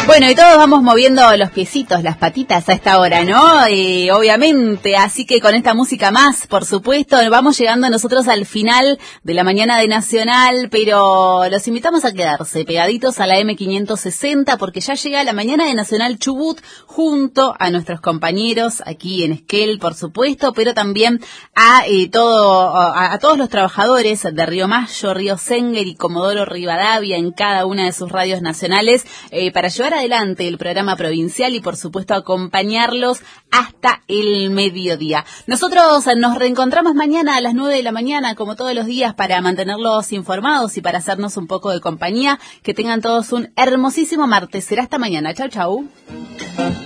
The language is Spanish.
Bueno, y todos vamos moviendo los piecitos, las patitas a esta hora, ¿no? Obviamente, así que con esta música más, por supuesto, vamos llegando nosotros al final de la mañana de Nacional, pero los invitamos a quedarse pegaditos a la M560 porque ya llega la mañana de Nacional Chubut junto a nuestros compañeros aquí en Esquel, por supuesto, pero también a todos los trabajadores de Río Mayo, Río Senguer y Comodoro Rivadavia en cada una de sus radios nacionales para llevar adelante el programa provincial y por supuesto acompañarlos hasta el mediodía. Nosotros nos reencontramos mañana a las 9 de la mañana como todos los días para mantenerlos informados y para hacernos un poco de compañía. Que tengan todos un hermosísimo martes. Será hasta mañana. Chau, chau.